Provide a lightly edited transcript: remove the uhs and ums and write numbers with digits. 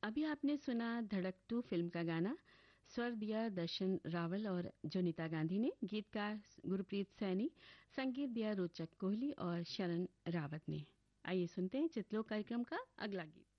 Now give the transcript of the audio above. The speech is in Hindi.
अभी आपने सुना धड़क 2 फिल्म का गाना। स्वर दिया दर्शन रावल और जोनीता गांधी ने, गीतकार गुरप्रीत सैनी, संगीत दिया रोचक कोहली और शरण रावत ने। आइए सुनते हैं चित्रलोक कार्यक्रम का अगला गीत।